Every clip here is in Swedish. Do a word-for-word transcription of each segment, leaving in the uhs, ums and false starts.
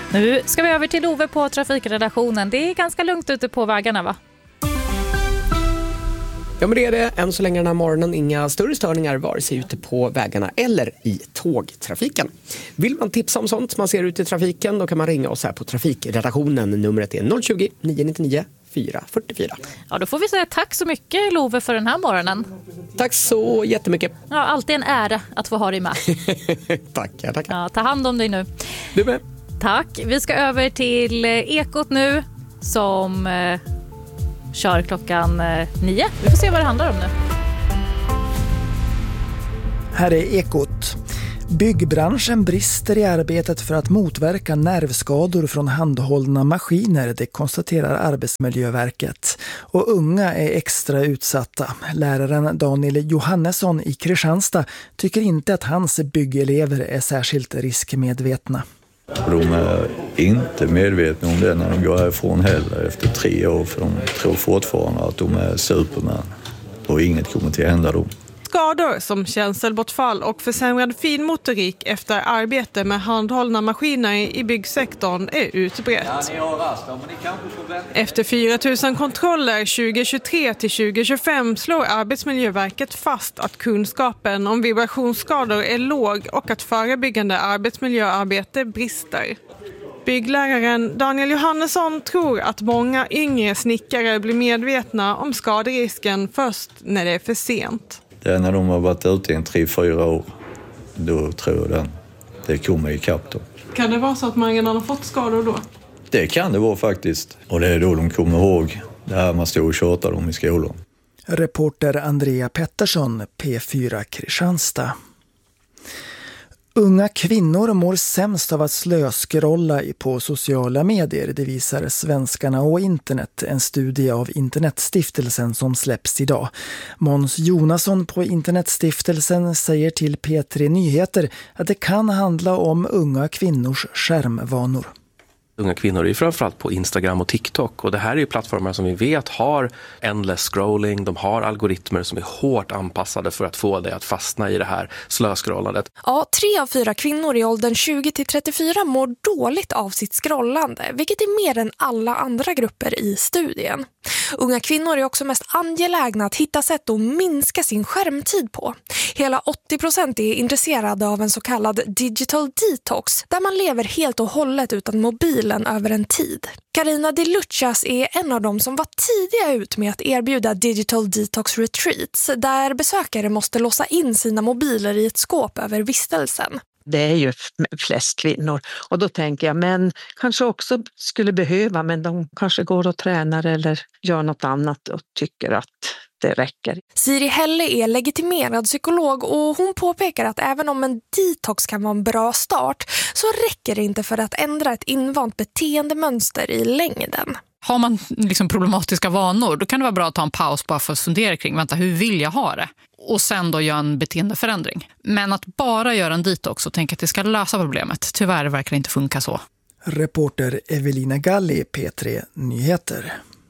Nu ska vi över till Ove på trafikredaktionen. Det är ganska lugnt ute på vägarna, va? Ja, men det är det. Än så länge den här morgonen inga större störningar vare sig ute på vägarna eller i tågtrafiken. Vill man tipsa om sånt man ser ute i trafiken, då kan man ringa oss här på trafikredaktionen. Numret är noll tjugo, nio nio nio, fyra fyra fyra. Ja, då får vi säga tack så mycket, Love, för den här morgonen. Tack så jättemycket. Ja, alltid en ära att få ha dig med. Tackar, tackar. Ja, ta hand om dig nu. Du med. Tack. Vi ska över till Ekot nu som eh, kör klockan eh, nio. Vi får se vad det handlar om nu. Här är Ekot. Byggbranschen brister i arbetet för att motverka nervskador från handhållna maskiner, det konstaterar Arbetsmiljöverket. Och unga är extra utsatta. Läraren Daniel Johannesson i Kristianstad tycker inte att hans byggelever är särskilt riskmedvetna. De är inte medvetna om det när de går härifrån heller efter tre år, för de tror fortfarande att de är supermän och inget kommer till att hända dem. Skador som känselbortfall och försämrad finmotorik efter arbete med handhållna maskiner i byggsektorn är utbrett. Efter fyra tusen kontroller tjugo tjugotre till tjugo tjugofem slår Arbetsmiljöverket fast att kunskapen om vibrationsskador är låg och att förebyggande arbetsmiljöarbete brister. Byggläraren Daniel Johannesson tror att många yngre snickare blir medvetna om skaderisken först när det är för sent. Det är när de har varit ute i en tre, fyra år, då tror jag den. Det kommer i kapp då. Kan det vara så att man redan har fått skador då? Det kan det vara faktiskt. Och det är då de kommer ihåg det här man stod och tjatade om i skolan. Reporter Andrea Pettersson, P fyra Kristianstad. Unga kvinnor mår sämst av att slöskrolla på sociala medier. Det visar Svenskarna och internet, en studie av Internetstiftelsen som släpps idag. Måns Jonasson på Internetstiftelsen säger till P tre Nyheter att det kan handla om unga kvinnors skärmvanor. Unga kvinnor är framförallt på Instagram och TikTok, och det här är ju plattformar som vi vet har endless scrolling, de har algoritmer som är hårt anpassade för att få dig att fastna i det här slöscrollandet. Ja, tre av fyra kvinnor i åldern tjugo till trettiofyra mår dåligt av sitt scrollande, vilket är mer än alla andra grupper i studien. Unga kvinnor är också mest angelägna att hitta sätt att minska sin skärmtid på. Hela åttio procent är intresserade av en så kallad digital detox, där man lever helt och hållet utan mobilen över en tid. Carina de Luchas är en av dem som var tidiga ut med att erbjuda digital detox retreats, där besökare måste låsa in sina mobiler i ett skåp över vistelsen. Det är ju flest kvinnor, och då tänker jag, men kanske också skulle behöva, men de kanske går och tränar eller gör något annat och tycker att det räcker. Siri Helle är legitimerad psykolog, och hon påpekar att även om en detox kan vara en bra start, så räcker det inte för att ändra ett invant beteendemönster i längden. Har man liksom problematiska vanor, då kan det vara bra att ta en paus bara för att fundera kring, vänta, hur vill jag ha det? Och sen då göra en beteendeförändring. Men att bara göra en detox och tänka att det ska lösa problemet, tyvärr verkar det inte funka så. Reporter Evelina Galli, P tre Nyheter.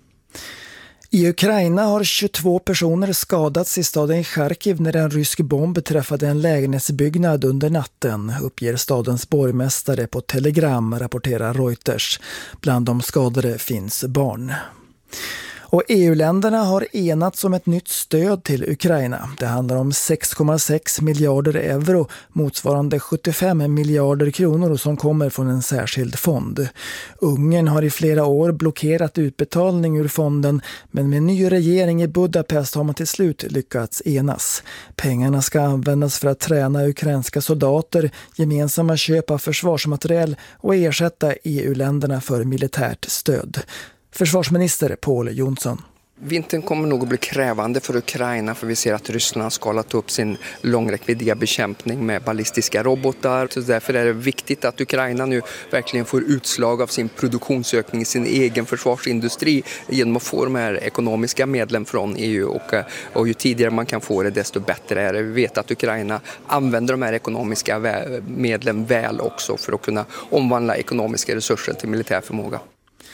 I Ukraina har tjugotvå personer skadats i staden Charkiv när en rysk bomb träffade en lägenhetsbyggnad under natten, uppger stadens borgmästare på Telegram, rapporterar Reuters. Bland de skadade finns barn. Och E U-länderna har enats om ett nytt stöd till Ukraina. Det handlar om sex komma sex miljarder euro, motsvarande sjuttiofem miljarder kronor som kommer från en särskild fond. Ungern har i flera år blockerat utbetalning ur fonden, men med ny regering i Budapest har man till slut lyckats enas. Pengarna ska användas för att träna ukrainska soldater, gemensamma köp av försvarsmateriel och ersätta E U-länderna för militärt stöd. Försvarsminister Pål Jonsson. Vintern kommer nog att bli krävande för Ukraina, för vi ser att Ryssland har skalat upp sin långräckviddiga bekämpning med ballistiska robotar. Så därför är det viktigt att Ukraina nu verkligen får utslag av sin produktionsökning i sin egen försvarsindustri genom att få de här ekonomiska medlen från E U. Och, och ju tidigare man kan få det, desto bättre är det. Vi vet att Ukraina använder de här ekonomiska medlen väl också för att kunna omvandla ekonomiska resurser till militär förmåga.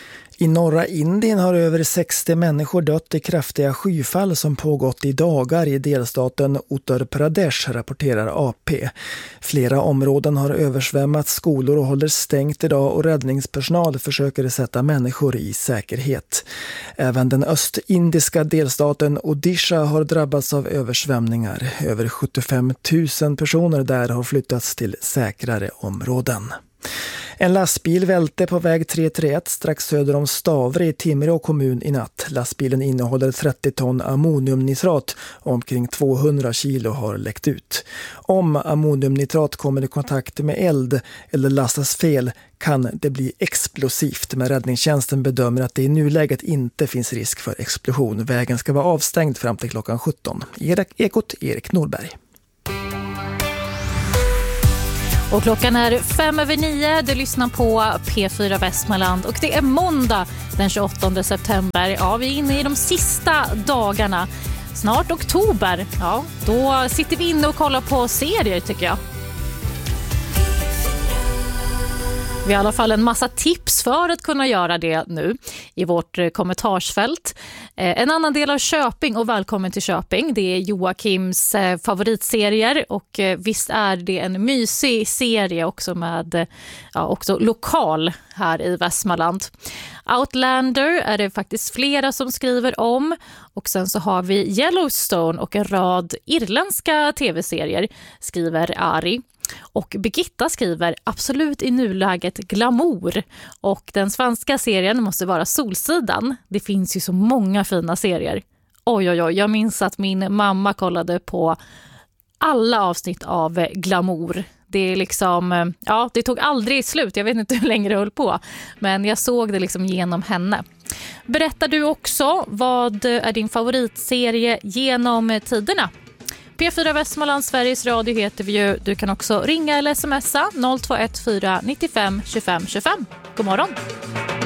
I norra Indien har över sextio människor dött i kraftiga skyfall som pågått i dagar i delstaten Uttar Pradesh, rapporterar A P. Flera områden har översvämmat, skolor och håller stängt idag och räddningspersonal försöker sätta människor i säkerhet. Även den östindiska delstaten Odisha har drabbats av översvämningar. Över sjuttiofem tusen personer där har flyttats till säkrare områden. En lastbil välte på väg tre tre ett strax söder om Stavre i Timrå kommun i natt. Lastbilen innehåller trettio ton ammoniumnitrat och omkring tvåhundra kilo har läckt ut. Om ammoniumnitrat kommer i kontakt med eld eller lastas fel kan det bli explosivt, men räddningstjänsten bedömer att det i nuläget inte finns risk för explosion. Vägen ska vara avstängd fram till klockan sjutton. Ekot Erik Norberg. Och klockan är fem över nio, du lyssnar på P fyra Västmanland och det är måndag den tjugoåttonde september. Ja, vi är inne i de sista dagarna. Snart oktober, ja, då sitter vi inne och kollar på serier tycker jag. Vi har i alla fall en massa tips för att kunna göra det nu i vårt kommentarsfält. En annan del av Köping och välkommen till Köping, det är Joakims favoritserier och visst är det en mysig serie också med ja, också lokal här i Västmanland. Outlander är det faktiskt flera som skriver om och sen så har vi Yellowstone och en rad irländska tv-serier skriver Ari. Och Birgitta skriver absolut i nuläget glamour och den svenska serien måste vara Solsidan. Det finns ju så många fina serier. Oj oj oj, jag minns att min mamma kollade på alla avsnitt av glamour. Det är liksom, ja, det tog aldrig slut. Jag vet inte hur länge det höll på, men jag såg det liksom genom henne. Berättar du också vad är din favoritserie genom tiderna? P fyra Västmanland, Sveriges Radio heter vi ju. Du kan också ringa eller smsa noll två ett fyra nittiofem tjugofem tjugofem. God morgon!